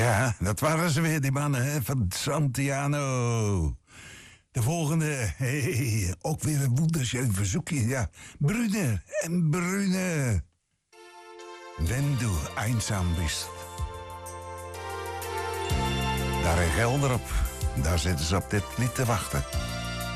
Ja, dat waren ze weer, die mannen hè, van Santiano. De volgende, hey, ook weer een wunderschön verzoekje. Ja, Brune en Brune. Wenn du einsam bist. Daar in Gelderop, daar zitten ze op dit lied te wachten.